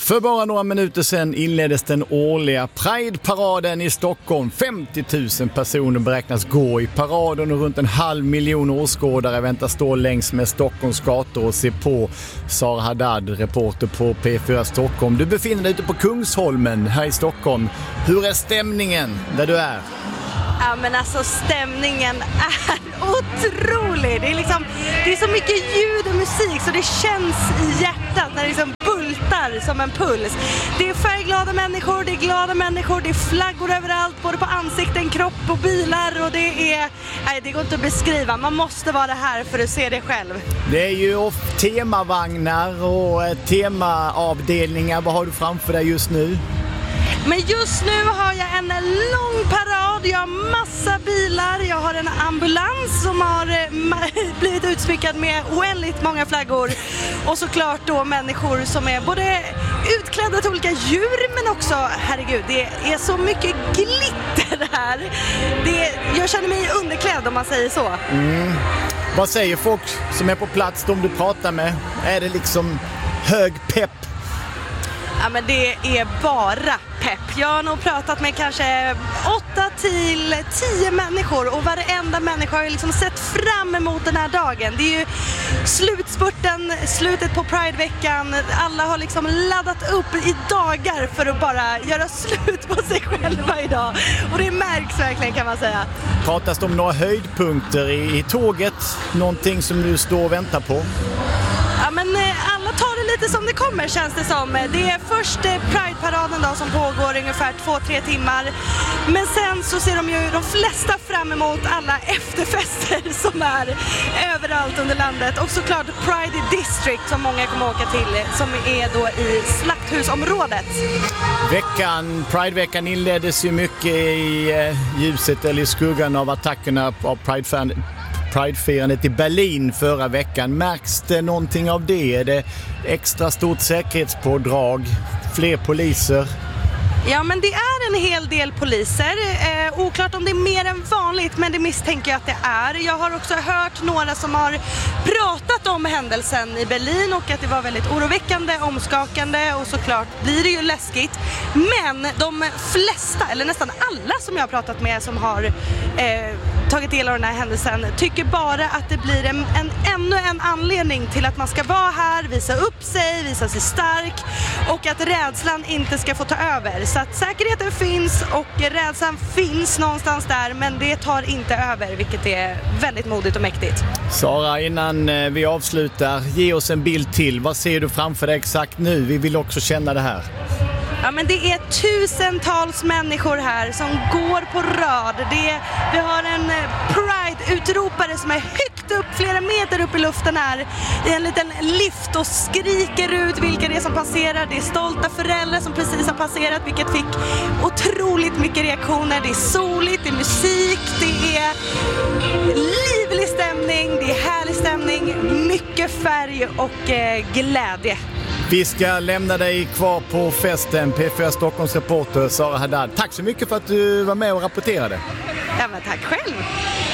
För bara några minuter sedan inleddes den årliga Pride-paraden i Stockholm. 50 000 personer beräknas gå i paraden och runt 500 000 åskådare väntar stå längs med Stockholms gator och se på. Sara Haddad, reporter på P4 Stockholm. Du befinner dig ute på Kungsholmen här i Stockholm. Hur är stämningen där du är? Ja, men alltså stämningen är otrolig. Det är så mycket ljud och musik så det känns i hjärtat när det liksom bultar som en puls. Det är färgglada människor, det är glada människor, det är flaggor överallt, både på ansikten, kropp och bilar och det går inte att beskriva. Man måste vara här för att se det själv. Det är ju temavagnar och temaavdelningar. Vad har du framför dig just nu? Men just nu har jag en lång parad, jag har massa bilar, jag har en ambulans som har blivit utsmyckad med oändligt många flaggor och såklart då människor som är både utklädda till olika djur men också, herregud, det är så mycket glitter här. Jag känner mig underklädd om man säger så. Vad säger folk som är på plats, de du pratar med? Är det liksom hög pepp? Ja, men det är bara pepp. Jag har nog pratat med kanske 8-10 människor och varenda människa har ju liksom sett fram emot den här dagen. Det är ju slutspurten, slutet på Pride-veckan. Alla har liksom laddat upp i dagar för att bara göra slut på sig själva idag. Och det märks verkligen, kan man säga. Pratas det om några höjdpunkter i tåget? Någonting som du står och väntar på? Ja, men alla tar det lite som det kommer, känns det som. Det är först Pride-paraden då, som pågår ungefär 2-3 timmar. Men sen så ser de flesta fram emot alla efterfester som är överallt under landet. Och såklart Pride District som många kommer åka till, som är då i Slakthusområdet. Pride-veckan inleddes ju mycket i ljuset eller i skuggan av attackerna av Pride-firandet i Berlin förra veckan. Märks det någonting av det? Är det extra stort säkerhetspådrag? Fler poliser? Ja, men det är en hel del poliser. Oklart om det är mer än vanligt, men det misstänker jag att det är. Jag har också hört några som har pratat om händelsen i Berlin och att det var väldigt oroväckande, omskakande och såklart blir det ju läskigt. Men de flesta, eller nästan alla som jag har pratat med som har tagit del av den här händelsen tycker bara att det blir ännu en anledning till att man ska vara här, visa upp sig, visa sig stark och att rädslan inte ska få ta över. Så att säkerheten finns och rädslan finns någonstans där, men det tar inte över, vilket är väldigt modigt och mäktigt. Sara, innan vi avslutar, ge oss en bild till. Vad ser du framför dig exakt nu? Vi vill också känna det här. Ja, men det är tusentals människor här som går på rad. Vi har en Pride-utropare som är högt upp, flera meter upp i luften här i en liten lift och skriker ut vilka det är som passerar. Det är stolta föräldrar som precis har passerat, vilket fick otroligt mycket reaktioner. Det är soligt, det är musik, det är livlig stämning, det är härlig stämning, mycket färg och glädje. Vi ska lämna dig kvar på festen, P4 Stockholms reporter Sara Haddad. Tack så mycket för att du var med och rapporterade. Ja, men tack själv.